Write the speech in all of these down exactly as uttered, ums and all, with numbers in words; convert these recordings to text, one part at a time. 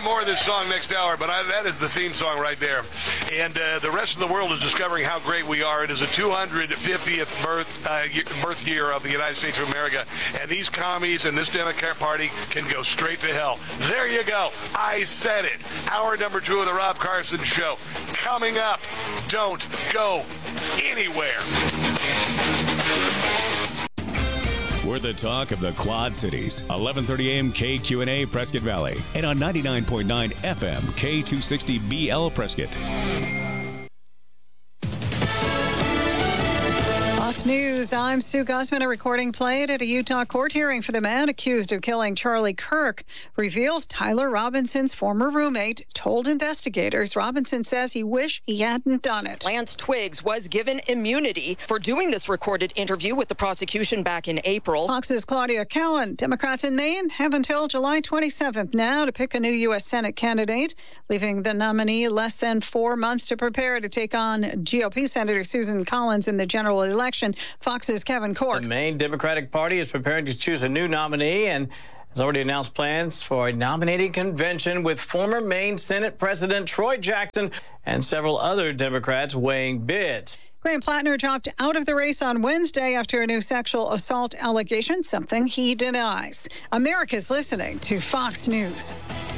play more of this song next hour, but I, that is the theme song right there. And uh, the rest of the world is discovering how great we are. It is the two hundred fiftieth birth, uh, birth year of the United States of America, and these commies and this Democrat Party can go straight to hell. There you go. I said it. Hour number two of the Rob Carson Show. Coming up. Don't go anywhere. We're the talk of the Quad Cities. eleven thirty a.m. K Q N A Prescott Valley. And on ninety-nine point nine F M K two sixty B L Prescott. Fox News, I'm Sue Guzman. A recording played at a Utah court hearing for the man accused of killing Charlie Kirk reveals Tyler Robinson's former roommate told investigators Robinson says he wished he hadn't done it. Lance Twiggs was given immunity for doing this recorded interview with the prosecution back in April. Fox's Claudia Cowan. Democrats in Maine have until July twenty-seventh now to pick a new U S. Senate candidate, leaving the nominee less than four months to prepare to take on G O P Senator Susan Collins in the general election. Fox's Kevin Cork. The Maine Democratic Party is preparing to choose a new nominee and has already announced plans for a nominating convention with former Maine Senate President Troy Jackson and several other Democrats weighing bids. Graham Plattner dropped out of the race on Wednesday after a new sexual assault allegation, something he denies. America's listening to Fox News.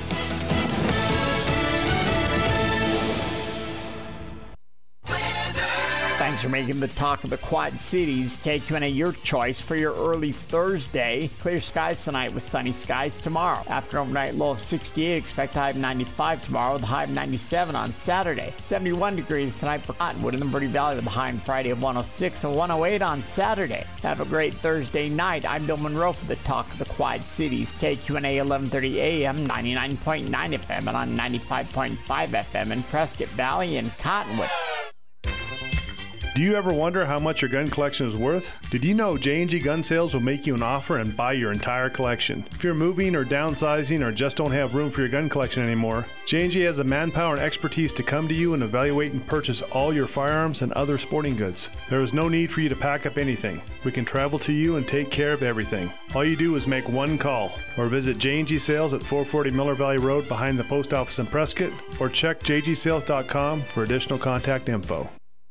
Thanks for making the talk of the Quad Cities. K Q N A, your choice for your early Thursday. Clear skies tonight with sunny skies tomorrow. After an overnight low of sixty-eight, expect a high of ninety-five tomorrow with a high of ninety-seven on Saturday. seventy-one degrees tonight for Cottonwood in the Verde Valley with a high on Friday of one oh six and one oh eight on Saturday. Have a great Thursday night. I'm Bill Monroe for the talk of the Quad Cities. K Q N A eleven thirty A M, ninety-nine point nine F M and on ninety-five point five F M in Prescott Valley and Cottonwood. Do you ever wonder how much your gun collection is worth? Did you know J and G Gun Sales will make you an offer and buy your entire collection? If you're moving or downsizing or just don't have room for your gun collection anymore, J and G has the manpower and expertise to come to you and evaluate and purchase all your firearms and other sporting goods. There is no need for you to pack up anything. We can travel to you and take care of everything. All you do is make one call or visit J and G Sales at four forty Miller Valley Road behind the post office in Prescott or check j g sales dot com for additional contact info.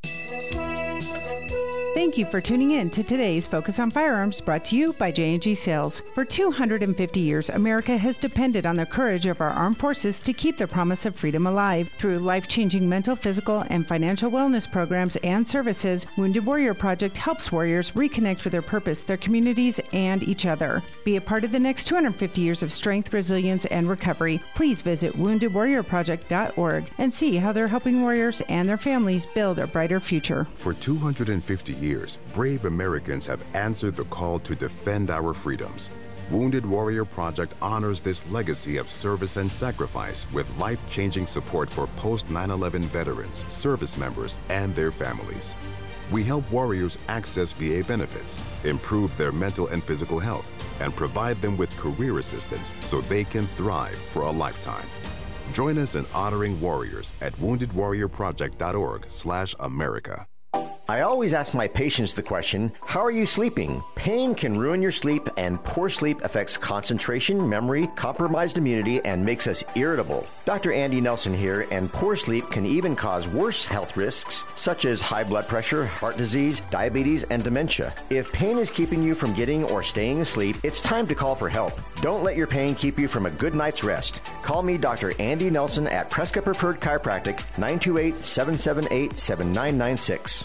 Thank you for tuning in to today's Focus on Firearms, brought to you by J and G Sales. For two hundred fifty years, America has depended on the courage of our armed forces to keep the promise of freedom alive. Through life-changing mental, physical, and financial wellness programs and services, Wounded Warrior Project helps warriors reconnect with their purpose, their communities, and each other. Be a part of the next two hundred fifty years of strength, resilience, and recovery. Please visit wounded warrior project dot org and see how they're helping warriors and their families build a brighter future. For two hundred fifty years, brave Americans have answered the call to defend our freedoms. Wounded Warrior Project honors this legacy of service and sacrifice with life-changing support for post nine eleven veterans, service members, and their families. We help warriors access V A benefits, improve their mental and physical health, and provide them with career assistance so they can thrive for a lifetime. Join us in honoring warriors at wounded warrior project dot org slash America. I always ask my patients the question, how are you sleeping? Pain can ruin your sleep, and poor sleep affects concentration, memory, compromised immunity, and makes us irritable. Doctor Andy Nelson here, and poor sleep can even cause worse health risks, such as high blood pressure, heart disease, diabetes, and dementia. If pain is keeping you from getting or staying asleep, it's time to call for help. Don't let your pain keep you from a good night's rest. Call me, Doctor Andy Nelson, at Prescott Preferred Chiropractic, nine two eight, seven seven eight, seven nine nine six.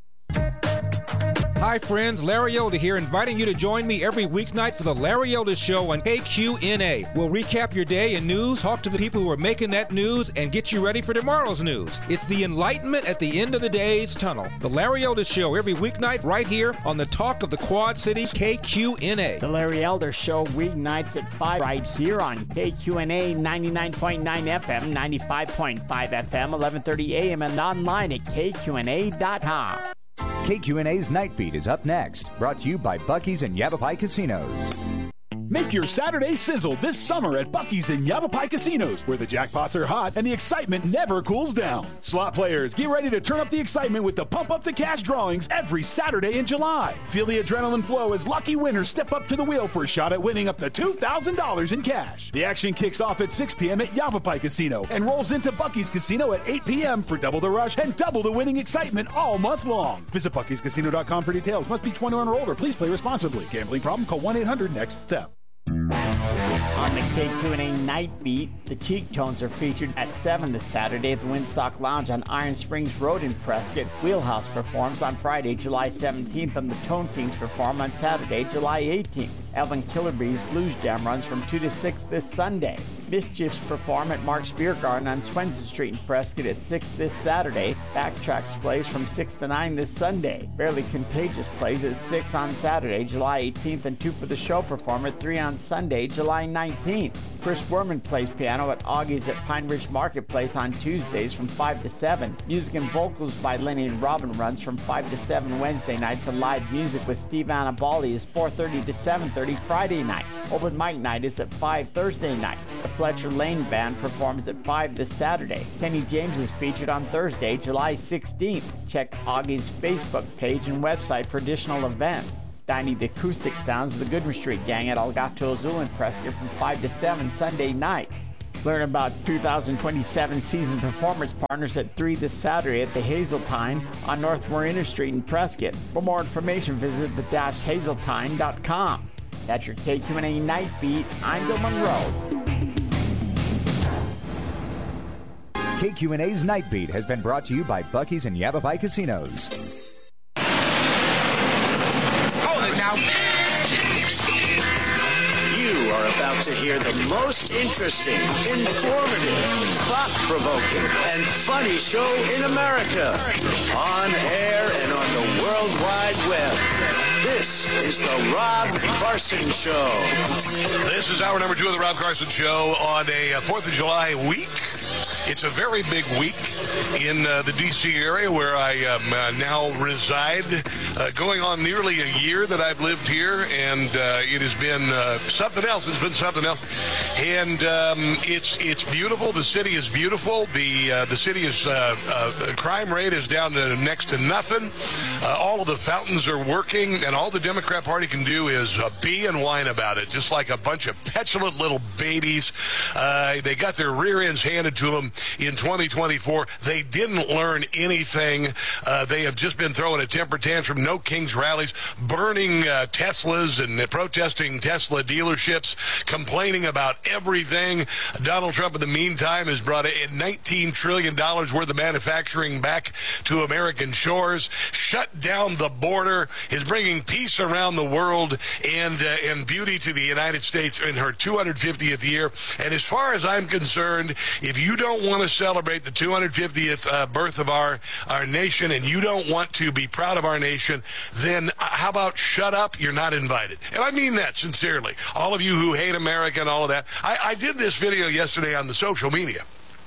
Hi friends, Larry Elder here, inviting you to join me every weeknight for the Larry Elder Show on K Q N A. We'll recap your day and news, talk to the people who are making that news, and get you ready for tomorrow's news. It's the enlightenment at the end of the day's tunnel. The Larry Elder Show every weeknight right here on the Talk of the Quad Cities, K Q N A. The Larry Elder Show weeknights at five right here on K Q N A ninety-nine point nine F M, ninety-five point five F M, eleven thirty A M, and online at K Q N A dot com. K Q N A's Night Beat is up next, brought to you by Buc-ee's and Yavapai Casinos. Make your Saturday sizzle this summer at Buc-ee's and Yavapai Casinos, where the jackpots are hot and the excitement never cools down. Slot players, get ready to turn up the excitement with the Pump Up the Cash drawings every Saturday in July. Feel the adrenaline flow as lucky winners step up to the wheel for a shot at winning up to two thousand dollars in cash. The action kicks off at six p.m. at Yavapai Casino and rolls into Buc-ee's Casino at eight p.m. for double the rush and double the winning excitement all month long. Visit Buc Ee's Casino dot com for details. Must be twenty-one or older. Please play responsibly. Gambling problem? Call one eight hundred next step. On the K Q and A Night Beat, the Cheek Tones are featured at seven this Saturday at the Windsock Lounge on Iron Springs Road in Prescott. Wheelhouse performs on Friday, July seventeenth, and the Tone Kings perform on Saturday, July eighteenth. Elvin Killerby's Blues Jam runs from two to six this Sunday. Mischiefs perform at Mark's Beer Garden on Swenson Street in Prescott at six this Saturday. Backtracks plays from six to nine this Sunday. Barely Contagious plays at six on Saturday, July eighteenth, and Two for the Show perform at three on Sunday, July nineteenth. Chris Werman plays piano at Augie's at Pine Ridge Marketplace on Tuesdays from five to seven. Music and vocals by Lenny and Robin runs from five to seven Wednesday nights, and live music with Steve Annabali is four thirty to seven thirty Friday nights. Open mic night is at five Thursday nights. The Fletcher Lane Band performs at five this Saturday. Kenny James is featured on Thursday, July sixteenth. Check Augie's Facebook page and website for additional events. Dining the acoustic sounds of the Goodman Street Gang at Elgato Azul in Prescott from five to seven Sunday nights. Learn about two thousand twenty-seven season performance partners at three this Saturday at the Hazeltine on North Marina Street in Prescott. For more information, visit the dash hazeltine dot com. That's your K Q and A Night Beat. I'm Bill Monroe. K Q and A's Night Beat has been brought to you by Buc-ee's and Yavapai Casinos. Now, you are about to hear the most interesting, informative, thought-provoking, and funny show in America. On air and on the World Wide Web. This is the Rob Carson Show. This is hour number two of the Rob Carson Show on a uh, fourth of July week. It's a very big week in uh, the D C area where I um, uh, now reside. Uh, going on nearly a year that I've lived here, and uh, it has been uh, something else. It's been something else, and um, it's it's beautiful. The city is beautiful. The uh, the city is uh, uh, the crime rate is down to next to nothing. Uh, all of the fountains are working, and all the Democrat Party can do is uh, be and whine about it, just like a bunch of petulant little babies. Uh, they got their rear ends handed to them in twenty twenty-four. They didn't learn anything. Uh, they have just been throwing a temper tantrum, no King's rallies, burning uh, Teslas and uh, protesting Tesla dealerships, complaining about everything. Donald Trump, in the meantime, has brought in nineteen trillion dollars worth of manufacturing back to American shores, shut down the border, is bringing peace around the world and, uh, and beauty to the United States in her two hundred fiftieth year. And as far as I'm concerned, if you don't want to celebrate the two hundred fiftieth uh, birth of our, our nation, and you don't want to be proud of our nation, then how about shut up? You're not invited. And I mean that sincerely. All of you who hate America and all of that. I, I did this video yesterday on the social media.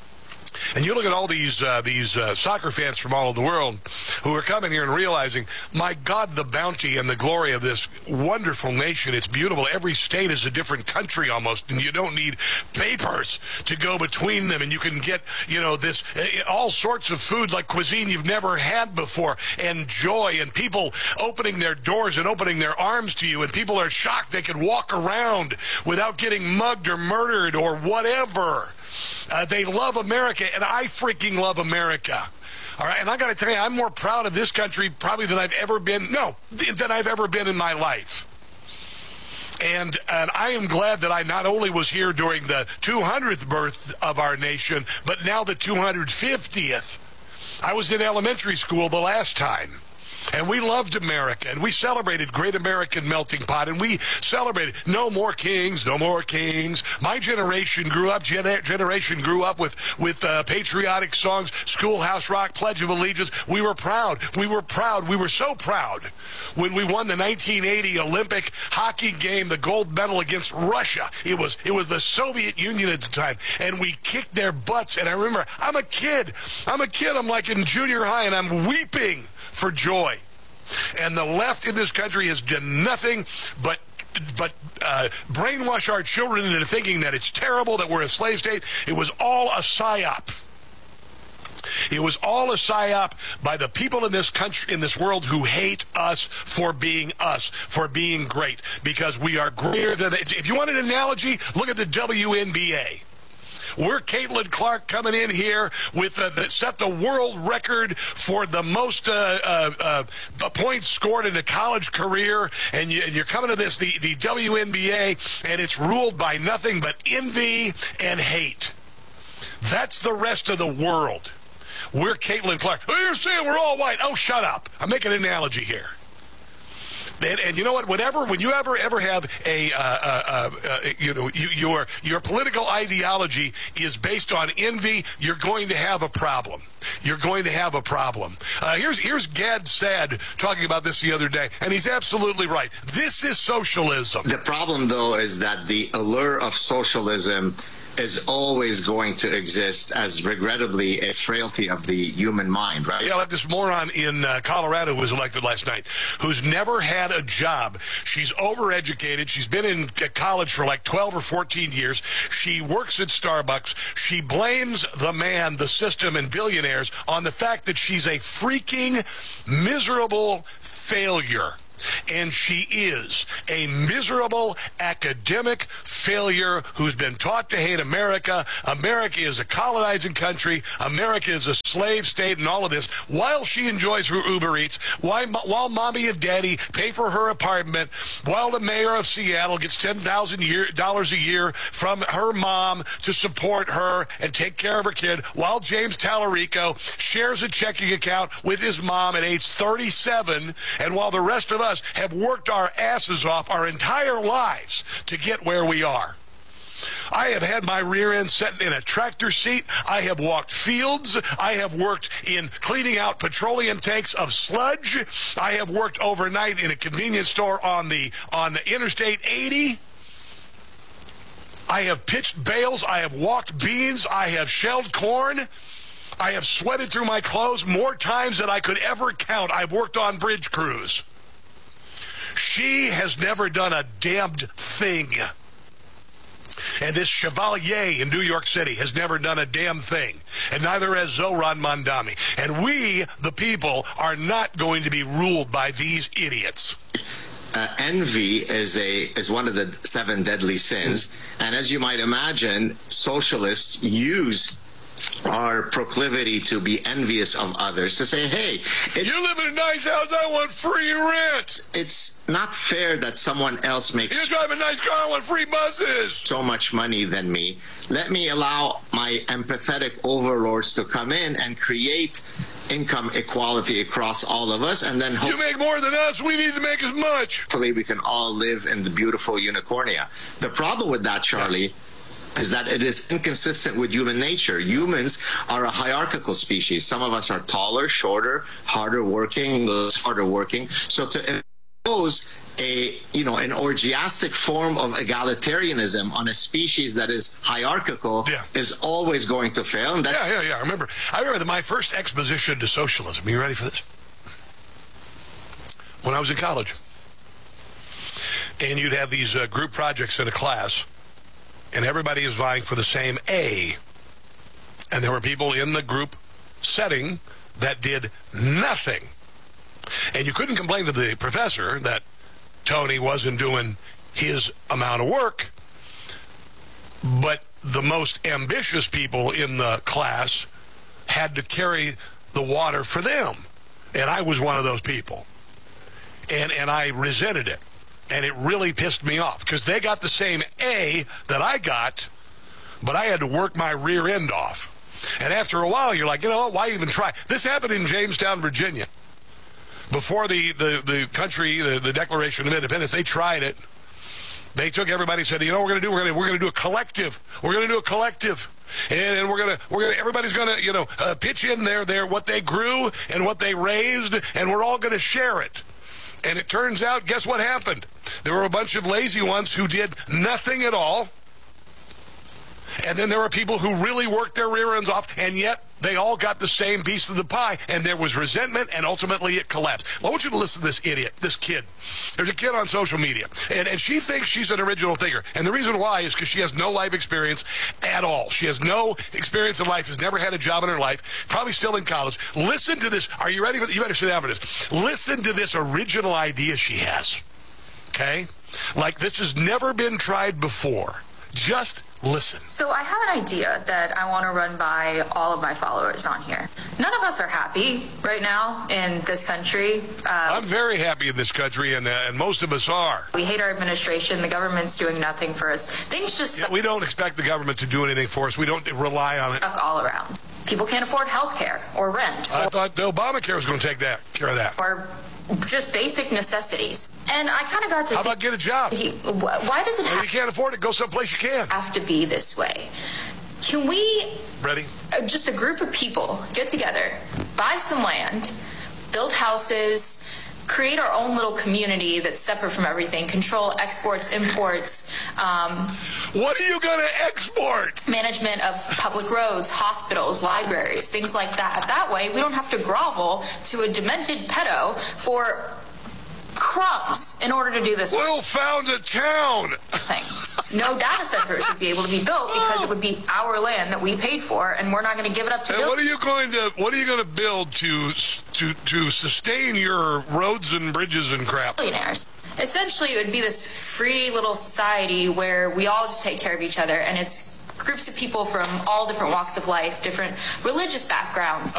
And you look at all these uh, these uh, soccer fans from all over the world who are coming here and realizing, my God, the bounty and the glory of this wonderful nation. It's beautiful. Every state is a different country almost, and you don't need papers to go between them. And you can get, you know, this uh, all sorts of food like cuisine you've never had before, and joy, and people opening their doors and opening their arms to you, and people are shocked they can walk around without getting mugged or murdered or whatever. Uh, they love America, and I freaking love America. All right, and I got to tell you, I'm more proud of this country probably than I've ever been, no, than I've ever been in my life. And, and I am glad that I not only was here during the two hundredth birth of our nation, but now the two hundred fiftieth. I was in elementary school the last time. And we loved America, and we celebrated Great American Melting Pot, and we celebrated no more kings, no more kings. My generation grew up, gen- generation grew up with, with uh, patriotic songs, Schoolhouse Rock, Pledge of Allegiance. We were proud. We were proud. We were so proud when we won the nineteen eighty Olympic hockey game, the gold medal against Russia. It was, it was the Soviet Union at the time, and we kicked their butts. And I remember, I'm a kid. I'm a kid. I'm like in junior high, and I'm weeping for joy. And the left in this country has done nothing but but uh, brainwash our children into thinking that it's terrible that we're a slave state. It was all a psyop. It was all a psyop by the people in this country, in this world, who hate us for being us, for being great, because we are greater than. If you want an analogy, look at the W N B A. We're Caitlin Clark coming in here with uh, the, set the world record for the most uh, uh, uh, points scored in a college career, and, you, and you're coming to this the, the W N B A, and it's ruled by nothing but envy and hate. That's the rest of the world. We're Caitlin Clark. Oh, you're saying we're all white. Oh, shut up. I'm making an analogy here. And, and you know what? Whenever, when you ever ever have a, uh, uh, uh, you know, you, your your political ideology is based on envy, you're going to have a problem. You're going to have a problem. Uh, here's here's Gad Saad talking about this the other day, and he's absolutely right. This is socialism. The problem, though, is that the allure of socialism is always going to exist as, regrettably, a frailty of the human mind, right? Yeah, like this moron in uh, Colorado who was elected last night, who's never had a job. She's overeducated. She's been in college for like twelve or fourteen years. She works at Starbucks. She blames the man, the system, and billionaires on the fact that she's a freaking miserable failure. And she is a miserable academic failure who's been taught to hate America. America is a colonizing country. America is a slave state and all of this, while she enjoys her Uber Eats, while, while mommy and daddy pay for her apartment, while the mayor of Seattle gets ten thousand dollars a year from her mom to support her and take care of her kid, while James Tallarico shares a checking account with his mom at age thirty-seven, and while the rest of us have worked our asses off our entire lives to get where we are. I have had my rear end set in a tractor seat. I have walked fields. I have worked in cleaning out petroleum tanks of sludge. I have worked overnight in a convenience store on the on the Interstate eighty. I have pitched bales. I have walked beans. I have shelled corn. I have sweated through my clothes more times than I could ever count. I've worked on bridge crews. She has never done a damned thing. And this Chevalier in New York City has never done a damn thing. And neither has Zohran Mamdani. And we, the people, are not going to be ruled by these idiots. Uh, envy is a is one of the seven deadly sins. And as you might imagine, socialists use our proclivity to be envious of others to say, hey, it's, you live in a nice house, I want free rent. It's not fair that someone else makes you drive a nice car, I want free buses, so much money than me. Let me allow my empathetic overlords to come in and create income equality across all of us, and then you make more than us, we need to make as much. Hopefully we can all live in the beautiful unicornia. The problem with that, Charlie, yeah. is that it is inconsistent with human nature. Humans are a hierarchical species. Some of us are taller, shorter, harder working, harder working. So to impose a, you know, an orgiastic form of egalitarianism on a species that is hierarchical yeah. is always going to fail. And that's yeah, yeah, yeah. I remember, I remember that my first exposition to socialism. Are you ready for this? When I was in college. And you'd have these uh, group projects in a class. And everybody is vying for the same A. And there were people in the group setting that did nothing. And you couldn't complain to the professor that Tony wasn't doing his amount of work. But the most ambitious people in the class had to carry the water for them. And I was one of those people. And, and I resented it. And it really pissed me off because they got the same A that I got, but I had to work my rear end off. And after a while, you're like, you know what, why even try? This happened in Jamestown, Virginia. Before the, the, the country, the, the Declaration of Independence, they tried it. They took everybody and said, you know what we're going to do? We're going to we're going to do a collective. We're going to do a collective. And, and we're going to, we're going to, everybody's going to, you know, uh, pitch in there, there, what they grew and what they raised, and we're all going to share it. And it turns out, guess what happened? There were a bunch of lazy ones who did nothing at all. And then there were people who really worked their rear ends off, and yet they all got the same piece of the pie, and there was resentment, and ultimately it collapsed. Well, I want you to listen to this idiot, this kid. There's a kid on social media, and, and she thinks she's an original thinker. And the reason why is because she has no life experience at all. She has no experience in life, has never had a job in her life, probably still in college. Listen to this. Are you ready? For, you better sit down for this. Listen to this original idea she has. Okay? Like this has never been tried before. Just listen. So I have an idea that I want to run by all of my followers on here. None of us are happy right now in this country. Um, I'm very happy in this country, and, uh, and most of us are. We hate our administration. The government's doing nothing for us. Things just yeah, we don't expect the government to do anything for us. We don't rely on it. Suck all around. People can't afford health care or rent. I or, thought the Obamacare was going to take that care of that. Or just basic necessities. And I kind of got to How think, about get a job? He, why does it well, have, you can't afford it, go someplace you can. have to be this way? Can we, Ready? Uh, just a group of people, get together, buy some land, build houses, create our own little community that's separate from everything, control exports, imports. Um, what are you going to export? Management of public roads, hospitals, libraries, things like that. That way, we don't have to grovel to a demented pedo for crumbs in order to do this. We'll found a town. Thing. No data centers would be able to be built because it would be our land that we paid for, and we're not going to give it up to. And build. what are you going to What are you going to build to to to sustain your roads and bridges and crap? Millionaires. Essentially, it would be this free little society where we all just take care of each other, and it's groups of people from all different walks of life, different religious backgrounds.